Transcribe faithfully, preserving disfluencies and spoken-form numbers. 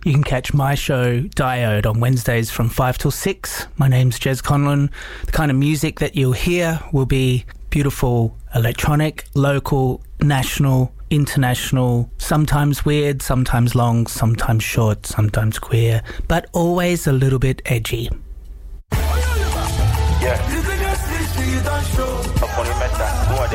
You can catch my show, Diode, on Wednesdays from five till six. My name's Jez Conlon. The kind of music that you'll hear will be beautiful electronic, local, national, international, sometimes weird, sometimes long, sometimes short, sometimes queer, but always a little bit edgy. Yeah. Up on the meta,